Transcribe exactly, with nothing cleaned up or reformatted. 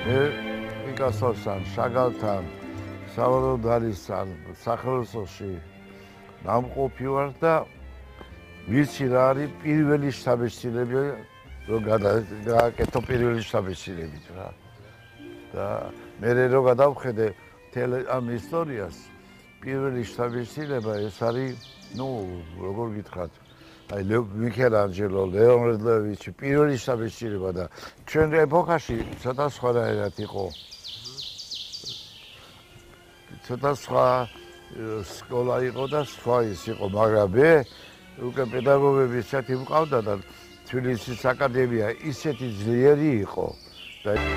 მე პიკასოსთან, შაგალთან, სალვადორ დალისთან სახელოსნოში ნამყოფი ვარ და ვიცი რა არის პირველი შთაბეჭდილება, რომ გააკეთო პირველი შთაბეჭდილებით რა. და მე რო გადავხედე მთელ ამ ისტორიას, პირველი შთაბეჭდილება ეს არის, ну, როგორ გითხრათ, აი მიქელანჯელო, ლეონარდო და ვინჩი პირველი შთაბეჭდილება და ჩვენ ეპოქაში ცოტა სხვანაირად იყო. ცოტა სხვა სკოლა იყო და სხვა ის იყო, მაგრამ მე უკვე პედაგოგები ისეთი მყავდა და თბილისის აკადემია ისეთი ძლიერი იყო და